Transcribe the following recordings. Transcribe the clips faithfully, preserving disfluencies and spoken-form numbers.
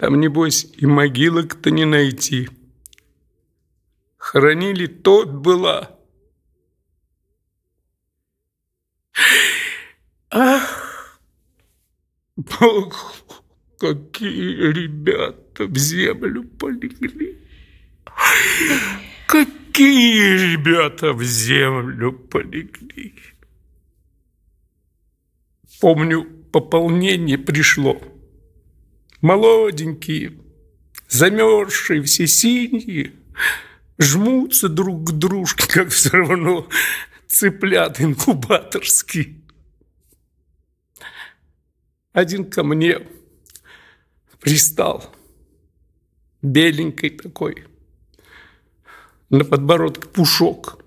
Там, небось, и могилок-то не найти. Хоронили тот была. Ах, Бог, какие ребята в землю полегли. Какие ребята в землю полегли. Помню, пополнение пришло. Молоденькие, замерзшие, все синие, жмутся друг к дружке, как все равно цыплят инкубаторские. Один ко мне пристал, беленький такой, на подбородке пушок.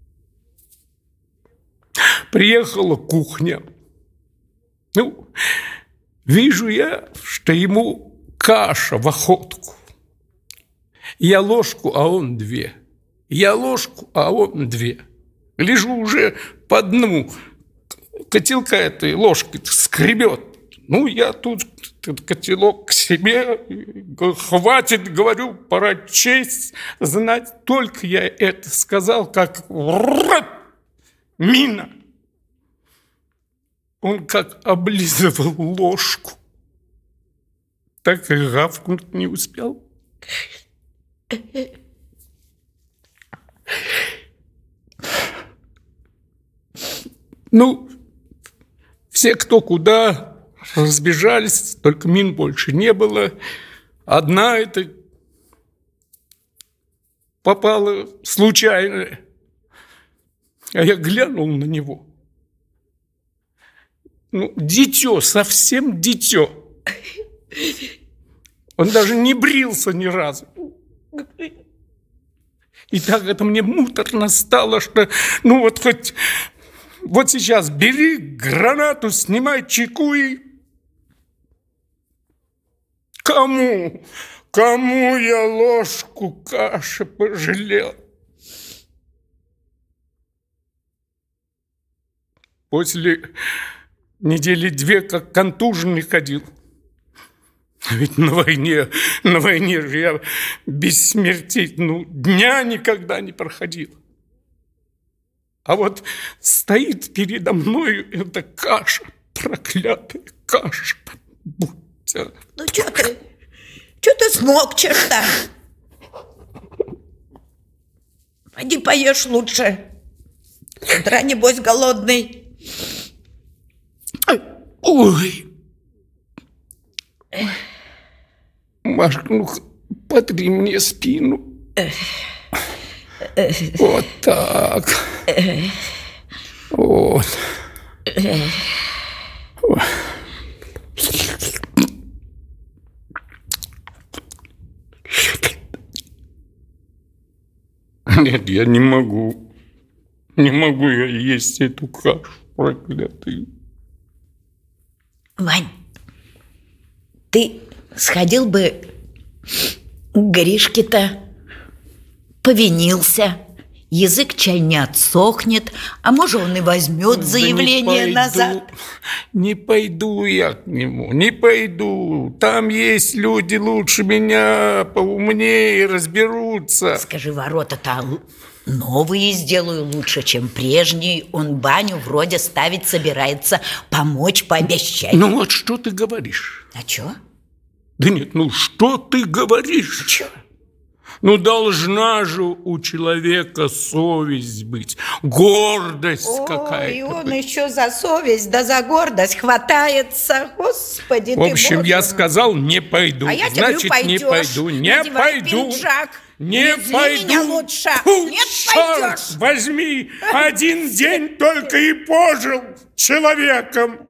Приехала кухня. Ну, вижу я, что ему каша в охотку. Я ложку, а он две. Я ложку, а он две. Лежу уже по дну. Котелка этой ложкой скребет. Ну, я тут этот котелок к себе. Хватит, говорю, пора честь знать. Только я это сказал, как мина. Он как облизывал ложку, так и гавкнуть не успел. Ну, все кто куда разбежались, только мин больше не было. Одна эта попала случайно. А я глянул на него. Ну, дитё, совсем дитё. Он даже не брился ни разу. И так это мне муторно стало, что, ну вот хоть, вот сейчас бери гранату, снимай чеку и... Кому, кому я ложку каши пожалел? После недели две как контуженный ходил. А ведь на войне, на войне же я без смерти, ну, дня никогда не проходил. А вот стоит передо мною эта каша, проклятая каша. Будь она. Ну, что ты, что ты смокчешь-то? Пойди поешь лучше. С утра, небось, голодный. Ой. Машка, ну, потри мне спину. Вот так. Вот. Нет, я не могу. Не могу я есть эту кашу проклятую. Вань, ты сходил бы к Гришке-то, повинился. Язык чай не отсохнет, а может, он и возьмет заявление да назад. Не пойду я к нему, не пойду. Там есть люди лучше меня, поумнее, разберутся. Скажи, ворота-то новые сделаю лучше, чем прежние. Он баню вроде ставить собирается, помочь пообещать. Ну вот что ты говоришь? А чё? Да нет, ну что ты говоришь? Чё? Ну, должна же у человека совесть быть, гордость какая-то. И он быть. еще за совесть, да за гордость хватается. Господи, В общем, ты, я Боже. сказал, не пойду. А я Значит, тебе не пойду, не Надевай пойду. пиджак. Не Вези пойду. меня лучше. Фу, Нет, черт пойдешь. возьми, один день только и пожил человеком.